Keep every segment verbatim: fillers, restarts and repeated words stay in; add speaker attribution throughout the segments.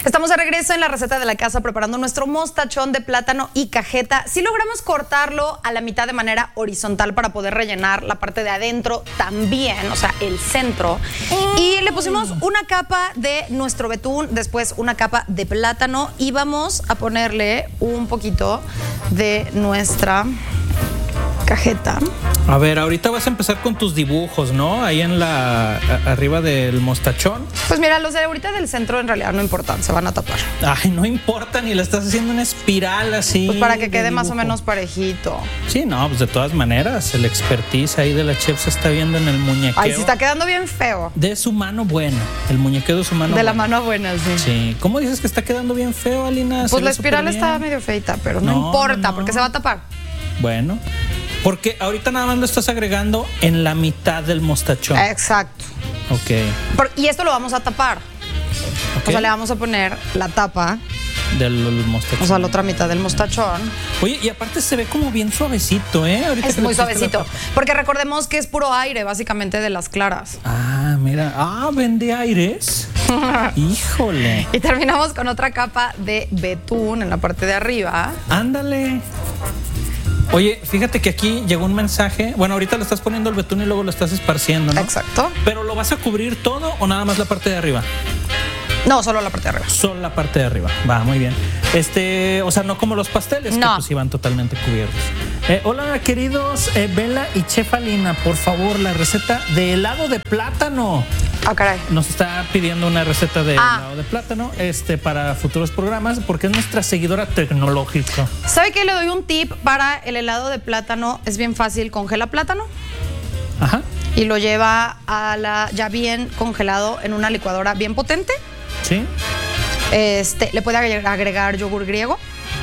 Speaker 1: Estamos de regreso en la receta de la casa preparando nuestro mostachón de plátano y cajeta. Si logramos cortarlo a la mitad de manera horizontal para poder rellenar la parte de adentro también, o sea, el centro. Y le pusimos una capa de nuestro betún, después una capa de plátano y vamos a ponerle un poquito de nuestra cajeta.
Speaker 2: A ver, ahorita vas a empezar con tus dibujos, ¿no? Ahí en la a, arriba del mostachón.
Speaker 1: Pues mira, los de ahorita del centro en realidad no importan, se van a tapar.
Speaker 2: Ay, no importa, ni le estás haciendo una espiral así.
Speaker 1: Pues para que quede más o menos parejito.
Speaker 2: Sí, no, pues de todas maneras, el expertise ahí de la chef se está viendo en el muñequeo.
Speaker 1: Ay, sí está quedando bien feo.
Speaker 2: De su mano buena, el muñequeo de su mano
Speaker 1: De
Speaker 2: buena.
Speaker 1: la mano buena, sí.
Speaker 2: Sí. ¿Cómo dices que está quedando bien feo, Alina?
Speaker 1: Pues la espiral está medio feita, pero no, no importa, no, no. porque se va a tapar.
Speaker 2: Bueno. Porque ahorita nada más lo estás agregando en la mitad del mostachón.
Speaker 1: Exacto.
Speaker 2: Ok.
Speaker 1: Por, y esto lo vamos a tapar. Okay. O sea, le vamos a poner la tapa
Speaker 2: del mostachón.
Speaker 1: O sea, la otra mitad del mostachón.
Speaker 2: Oye, y aparte se ve como bien suavecito, ¿eh? Ahorita
Speaker 1: es muy suavecito. Porque recordemos que es puro aire, básicamente, de las claras.
Speaker 2: Ah, mira. Ah, vende aires. Híjole.
Speaker 1: Y terminamos con otra capa de betún en la parte de arriba.
Speaker 2: Ándale. Oye, fíjate que aquí llegó un mensaje. Bueno, ahorita le estás poniendo el betún y luego lo estás esparciendo, ¿no?
Speaker 1: Exacto.
Speaker 2: ¿Pero lo vas a cubrir todo o nada más la parte de arriba?
Speaker 1: No, solo la parte de arriba.
Speaker 2: Solo la parte de arriba. Va, muy bien. Este, o sea, no como los pasteles,
Speaker 1: no.
Speaker 2: que pues iban totalmente cubiertos. Eh, hola, queridos eh, Bella y Chef Alina, por favor, la receta de helado de plátano.
Speaker 1: Ah, caray.
Speaker 2: Nos está pidiendo una receta de
Speaker 1: ah.
Speaker 2: helado de plátano este, para futuros programas porque es nuestra seguidora tecnológica.
Speaker 1: ¿Sabe qué? Le doy un tip para el helado de plátano. Es bien fácil. Congela plátano.
Speaker 2: Ajá.
Speaker 1: Y lo lleva a la ya bien congelado en una licuadora bien potente.
Speaker 2: Sí.
Speaker 1: Este, le puede agregar yogur griego.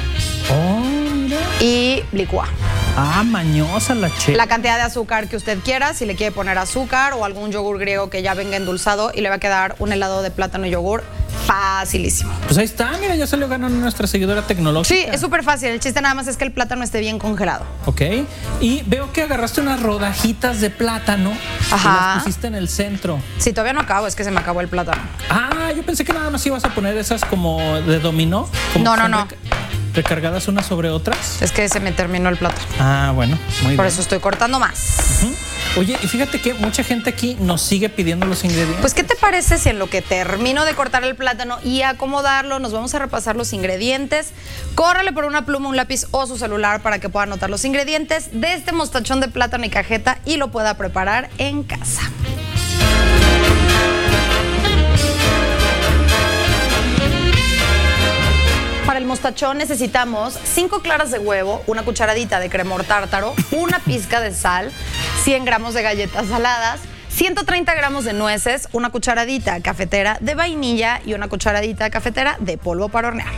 Speaker 2: Oh, mira.
Speaker 1: Y licúa.
Speaker 2: Ah, mañosa la chef.
Speaker 1: La cantidad de azúcar que usted quiera, si le quiere poner azúcar o algún yogur griego que ya venga endulzado y le va a quedar un helado de plátano y yogur facilísimo.
Speaker 2: Pues ahí está, mira, ya salió ganando nuestra seguidora tecnológica.
Speaker 1: Sí, es súper fácil. El chiste nada más es que el plátano esté bien congelado.
Speaker 2: Ok. Y veo que agarraste unas rodajitas de plátano.
Speaker 1: Ajá.
Speaker 2: Y las pusiste en el centro.
Speaker 1: Sí, todavía no acabo, es que se me acabó el plátano.
Speaker 2: Ah, yo pensé que nada más ibas a poner esas como de dominó. Como
Speaker 1: no, no, no.
Speaker 2: ¿Recargadas unas sobre otras?
Speaker 1: Es que se me terminó el plátano.
Speaker 2: Ah, bueno, muy bien.
Speaker 1: Por eso estoy cortando más.
Speaker 2: Uh-huh. Oye, y fíjate que mucha gente aquí nos sigue pidiendo los ingredientes.
Speaker 1: Pues, ¿qué te parece si en lo que termino de cortar el plátano y acomodarlo, nos vamos a repasar los ingredientes? Córrale por una pluma, un lápiz o su celular para que pueda anotar los ingredientes de este mostachón de plátano y cajeta y lo pueda preparar en casa. Para el mostachón necesitamos cinco claras de huevo, una cucharadita de cremor tártaro, una pizca de sal, cien gramos de galletas saladas, ciento treinta gramos de nueces, una cucharadita cafetera de vainilla y una cucharadita cafetera de polvo para hornear.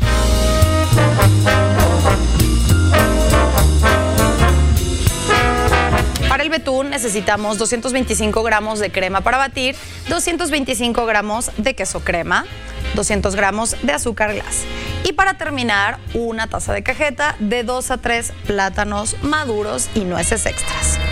Speaker 1: Para el betún necesitamos doscientos veinticinco gramos de crema para batir, doscientos veinticinco gramos de queso crema, doscientos gramos de azúcar glass. Y para terminar, una taza de cajeta de dos a tres plátanos maduros y nueces extras.